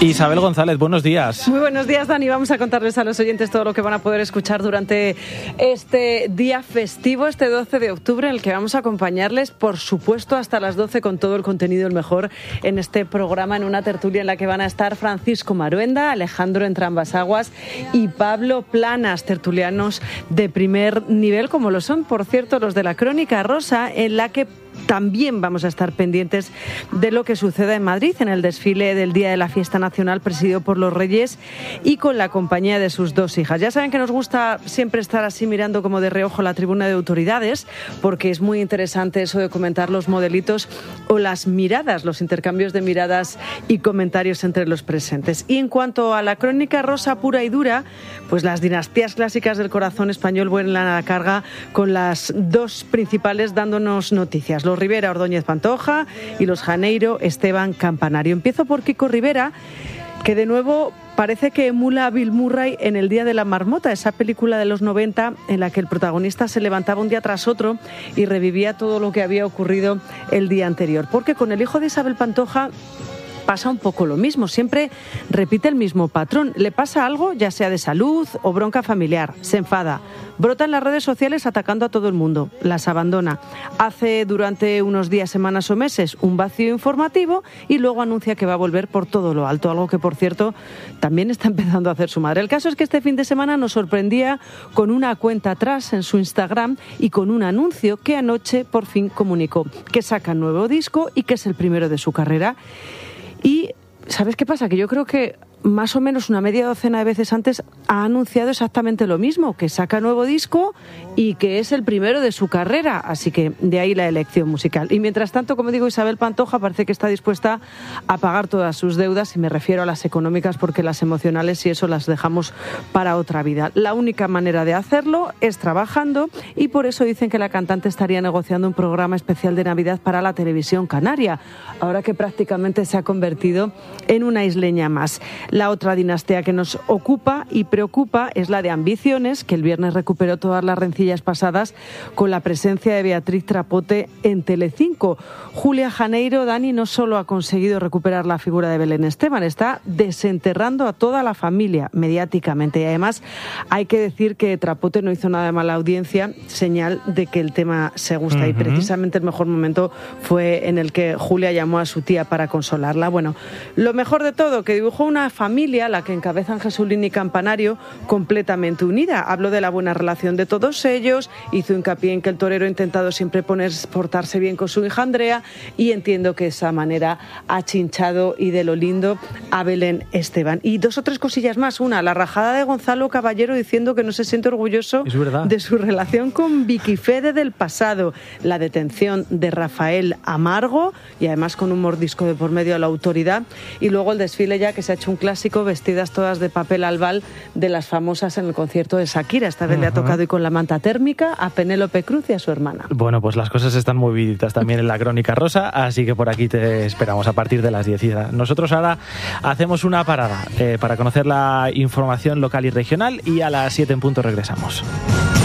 Isabel González, buenos días. Muy buenos días, Dani. Vamos a contarles a los oyentes todo lo que van a poder escuchar durante este día festivo, este 12 de octubre, en el que vamos a acompañarles, por supuesto, hasta las 12 con todo el contenido, el mejor, en este programa, en una tertulia en la que van a estar Francisco Maruenda, Alejandro Entrambas-Aguas y Pablo Planas, tertulianos de primer nivel, como lo son, por cierto, los de la Crónica Rosa, en la que también vamos a estar pendientes de lo que suceda en Madrid en el desfile del Día de la Fiesta Nacional presidido por los Reyes y con la compañía de sus dos hijas. Ya saben que nos gusta siempre estar así mirando como de reojo la tribuna de autoridades, porque es muy interesante eso de comentar los modelitos o las miradas, los intercambios de miradas y comentarios entre los presentes. Y en cuanto a la Crónica Rosa pura y dura, pues las dinastías clásicas del corazón español vuelan a la carga con las dos principales dándonos noticias. Los Rivera, Ordóñez Pantoja, y los Janeiro, Esteban Campanario. Empiezo por Kiko Rivera, que de nuevo parece que emula a Bill Murray en El Día de la Marmota, esa película de los 90 en la que el protagonista se levantaba un día tras otro y revivía todo lo que había ocurrido el día anterior. Porque con el hijo de Isabel Pantoja pasa un poco lo mismo, siempre repite el mismo patrón. Le pasa algo, ya sea de salud o bronca familiar, se enfada, brota en las redes sociales atacando a todo el mundo, las abandona, hace durante unos días, semanas o meses un vacío informativo y luego anuncia que va a volver por todo lo alto, algo que, por cierto, también está empezando a hacer su madre. El caso es que este fin de semana nos sorprendía con una cuenta atrás en su Instagram y con un anuncio que anoche por fin comunicó que saca un nuevo disco y que es el primero de su carrera. Y ¿sabes qué pasa? Que yo creo que más o menos una media docena de veces antes ha anunciado exactamente lo mismo, que saca nuevo disco y que es el primero de su carrera, así que de ahí la elección musical. Y mientras tanto, como digo, Isabel Pantoja parece que está dispuesta a pagar todas sus deudas, y me refiero a las económicas porque las emocionales y eso las dejamos para otra vida. La única manera de hacerlo es trabajando, y por eso dicen que la cantante estaría negociando un programa especial de Navidad para la televisión canaria, ahora que prácticamente se ha convertido en una isleña más. La otra dinastía que nos ocupa y preocupa es la de Ambiciones, que el viernes recuperó todas las rencillas pasadas con la presencia de Beatriz Trapote en Telecinco. Julia Janeiro, Dani, no solo ha conseguido recuperar la figura de Belén Esteban, está desenterrando a toda la familia mediáticamente, y además hay que decir que Trapote no hizo nada de mala audiencia, señal de que el tema se gusta. Y precisamente el mejor momento fue en el que Julia llamó a su tía para consolarla. Bueno, lo mejor de todo, que dibujó una familia, la que encabezan Jesulín y Campanario, completamente unida. Habló de la buena relación de todos ellos, hizo hincapié en que el torero ha intentado siempre portarse bien con su hija Andrea, y entiendo que esa manera ha chinchado y de lo lindo a Belén Esteban. Y dos o tres cosillas más. Una, la rajada de Gonzalo Caballero diciendo que no se siente orgulloso de su relación con Vicky Fede del pasado, la detención de Rafael Amargo, y además con un mordisco de por medio a la autoridad, y luego el desfile ya que se ha hecho un clásico, vestidas todas de papel albal, de las famosas en el concierto de Shakira. Esta vez le ha tocado ir con la manta térmica a Penélope Cruz y a su hermana. Bueno, pues las cosas están moviditas también en la Crónica Rosa, así que por aquí te esperamos a partir de las 10. Nosotros ahora hacemos una parada para conocer la información local y regional, y a las 7 en punto regresamos.